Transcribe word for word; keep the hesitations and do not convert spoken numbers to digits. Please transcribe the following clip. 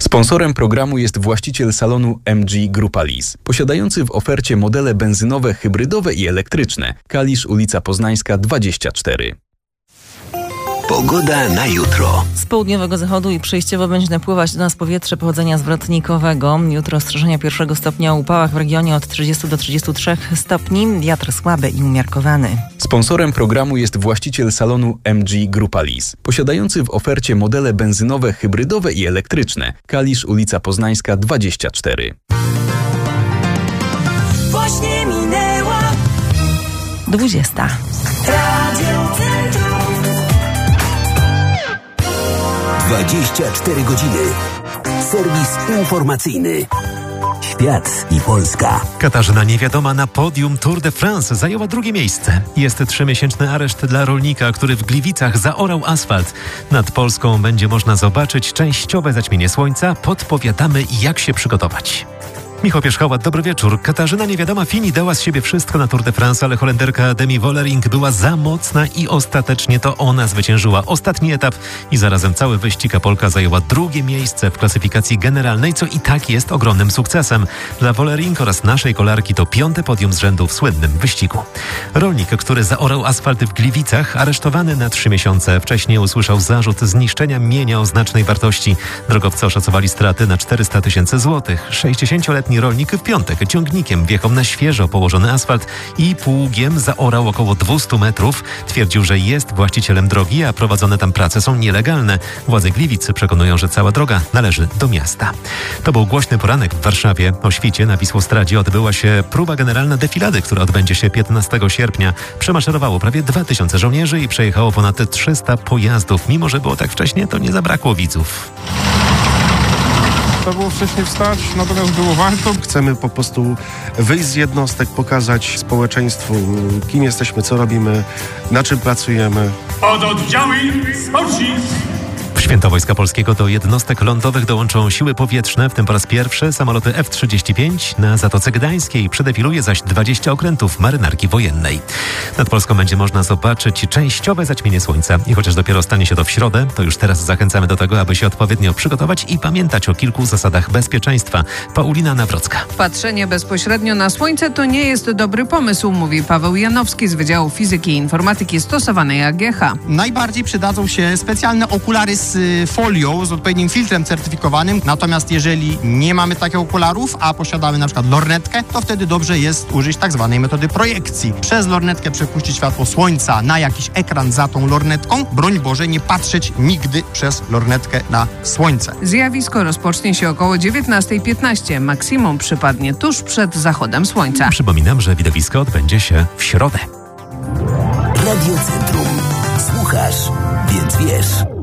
Sponsorem programu jest właściciel salonu M G Grupa Lis, posiadający w ofercie modele benzynowe, hybrydowe i elektryczne. Kalisz, ulica Poznańska dwadzieścia cztery. Pogoda na jutro. Z południowego zachodu i przejściowo będzie napływać do nas powietrze pochodzenia zwrotnikowego. Jutro ostrzeżenia pierwszego stopnia o upałach w regionie od trzydziestu do trzydziestu trzech stopni. Wiatr słaby i umiarkowany. Sponsorem programu jest właściciel salonu M G Grupa Lis, posiadający w ofercie modele benzynowe, hybrydowe i elektryczne. Kalisz, ulica Poznańska dwadzieścia cztery. Właśnie minęła dwudziesta. Radio Centrum. dwadzieścia cztery godziny. Serwis informacyjny. Świat i Polska. Katarzyna Niewiadoma na podium Tour de France zajęła drugie miejsce. Jest trzymiesięczny areszt dla rolnika, który w Gliwicach zaorał asfalt. Nad Polską będzie można zobaczyć częściowe zaćmienie słońca. Podpowiadamy, jak się przygotować. Michał Pierzchała, dobry wieczór. Katarzyna Niewiadoma Fini dała z siebie wszystko na Tour de France, ale Holenderka Demi Vollering była za mocna i ostatecznie to ona zwyciężyła ostatni etap i zarazem cały wyścig, a Polka zajęła drugie miejsce w klasyfikacji generalnej, co i tak jest ogromnym sukcesem. Dla Vollering oraz naszej kolarki to piąte podium z rzędu w słynnym wyścigu. Rolnik, który zaorał asfalt w Gliwicach, aresztowany na trzy miesiące wcześniej usłyszał zarzut zniszczenia mienia o znacznej wartości. Drogowcy oszacowali straty na czterysta tysięcy złotych. sześćdziesięcioletni rolnik w piątek ciągnikiem wjechał na świeżo położony asfalt i pługiem zaorał około dwieście metrów. Twierdził, że jest właścicielem drogi, a prowadzone tam prace są nielegalne. Władze Gliwic przekonują, że cała droga należy do miasta. To był głośny poranek w Warszawie. O świcie na Wisłostradzie odbyła się próba generalna defilady, która odbędzie się piętnastego sierpnia. Przemaszerowało prawie dwa tysiące żołnierzy i przejechało ponad trzysta pojazdów. Mimo że było tak wcześnie, to nie zabrakło widzów. Trzeba było wcześniej wstać, natomiast było warto. Chcemy po prostu wyjść z jednostek, pokazać społeczeństwu, kim jesteśmy, co robimy, na czym pracujemy. Pododdziały spocznij! W Święto Wojska Polskiego do jednostek lądowych dołączą siły powietrzne, w tym po raz pierwszy samoloty F trzydzieści pięć. Na Zatoce Gdańskiej przedefiluje zaś dwadzieścia okrętów marynarki wojennej. Nad Polską będzie można zobaczyć częściowe zaćmienie słońca i chociaż dopiero stanie się to w środę, to już teraz zachęcamy do tego, aby się odpowiednio przygotować i pamiętać o kilku zasadach bezpieczeństwa. Paulina Nawrocka. Patrzenie bezpośrednio na słońce to nie jest dobry pomysł, mówi Paweł Janowski z Wydziału Fizyki i Informatyki Stosowanej A G H. Najbardziej przydadzą się specjalne okulary z folią, z odpowiednim filtrem certyfikowanym. Natomiast jeżeli nie mamy takich okularów, a posiadamy na przykład lornetkę, to wtedy dobrze jest użyć tak zwanej metody projekcji. Przez lornetkę przepuścić światło słońca na jakiś ekran za tą lornetką. Broń Boże, nie patrzeć nigdy przez lornetkę na słońce. Zjawisko rozpocznie się około dziewiętnasta piętnaście. Maksimum przypadnie tuż przed zachodem słońca. Przypominam, że widowisko odbędzie się w środę. Radio Centrum. Słuchasz, więc wiesz.